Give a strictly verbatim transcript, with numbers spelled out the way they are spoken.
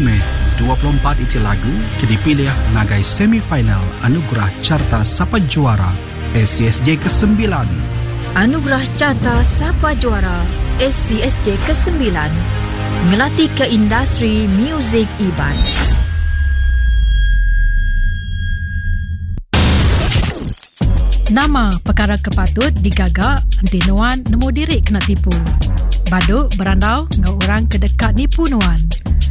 Mei dua puluh empat itu lagu ke dipilih ngagai semifinal Anugerah Carta Sapa Juara S C S J kesembilan. Anugerah Carta Sapa Juara S C S J kesembilan ngelatih ke industri muzik Iban. Nama perkara kepatut digagak anti nuan nemu diri kena tipu. Baduk berandau ngau orang kedekat nipu nuan.